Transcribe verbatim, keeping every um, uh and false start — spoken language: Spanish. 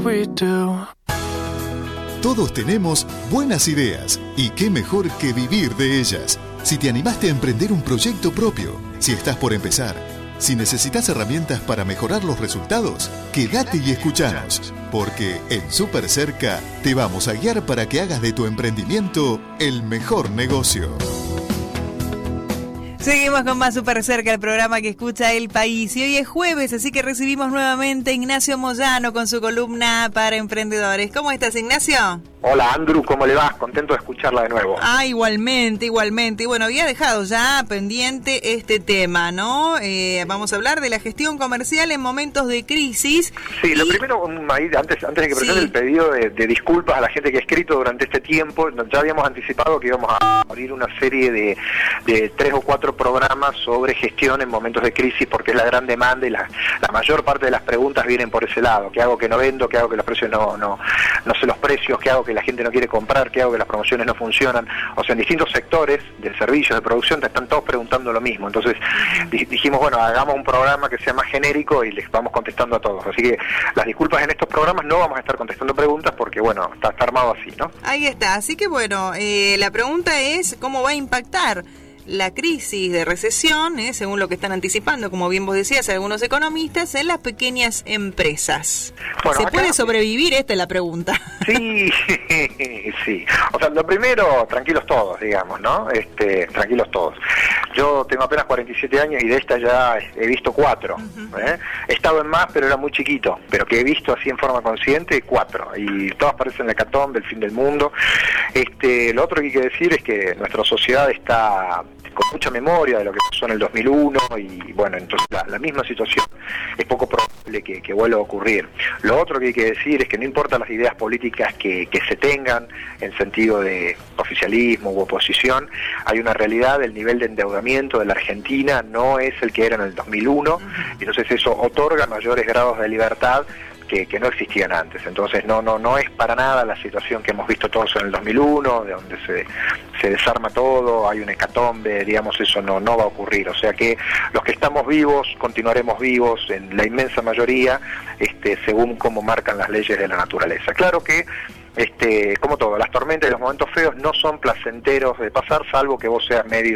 we do. Todos tenemos buenas ideas y qué mejor que vivir de ellas. Si te animaste a emprender un proyecto propio, si estás por empezar, si necesitas herramientas para mejorar los resultados, quédate y escuchanos, porque en Super Cerca te vamos a guiar para que hagas de tu emprendimiento el mejor negocio. Seguimos con más Super Cerca, el programa que escucha el país. Y hoy es jueves, así que recibimos nuevamente a Ignacio Moyano con su columna para emprendedores. ¿Cómo estás, Ignacio? Hola, Andrew, ¿cómo le va? Contento de escucharla de nuevo. Ah, igualmente, igualmente. Y bueno, había dejado ya pendiente este tema, ¿no? Eh, vamos a hablar de la gestión comercial en momentos de crisis. Sí, y... lo primero, ahí, antes, antes de que presente sí. el pedido de, de disculpas a la gente que ha escrito durante este tiempo, ya habíamos anticipado que íbamos a abrir una serie de, de tres o cuatro programas sobre gestión en momentos de crisis, porque es la gran demanda y la, la mayor parte de las preguntas vienen por ese lado. ¿Qué hago que no vendo? ¿Qué hago que los precios no, no, no sé los precios? ¿Qué hago que la gente no quiere comprar? ¿Qué hago que las promociones no funcionan? O sea, en distintos sectores de servicios, de producción, te están todos preguntando lo mismo. Entonces dijimos, bueno, hagamos un programa que sea más genérico y les vamos contestando a todos. Así que las disculpas en estos programas, no vamos a estar contestando preguntas porque, bueno, está, está armado así, ¿no? Ahí está. Así que, bueno, eh, la pregunta es ¿cómo va a impactar la crisis de recesión, eh, según lo que están anticipando, como bien vos decías, algunos economistas, en las pequeñas empresas? Bueno, ¿Se acá puede sobrevivir? Esta es la pregunta. Sí, sí. O sea, lo primero, tranquilos todos, digamos, ¿no? Este, tranquilos todos. Yo tengo apenas cuarenta y siete años y de esta ya he visto cuatro. Uh-huh. ¿eh? He estado en más, pero era muy chiquito. Pero que he visto así en forma consciente, cuatro. Y todas parecen la hecatombe, el fin del mundo. Este, lo otro que hay que decir es que nuestra sociedad está con mucha memoria de lo que pasó en el dos mil uno y bueno, entonces la, la misma situación es poco probable que, que vuelva a ocurrir. Lo otro que hay que decir es que no importa las ideas políticas que, que se tengan en sentido de oficialismo u oposición, hay una realidad, el nivel de endeudamiento de la Argentina no es el que era en el dos mil uno, y entonces eso otorga mayores grados de libertad Que, que no existían antes. Entonces no no no es para nada la situación que hemos visto todos en el dos mil uno, de donde se, se desarma todo, hay un hecatombe, digamos, eso no no va a ocurrir. O sea que los que estamos vivos continuaremos vivos en la inmensa mayoría, este según cómo marcan las leyes de la naturaleza. Claro que este como todo, las tormentas y los momentos feos no son placenteros de pasar, salvo que vos seas medio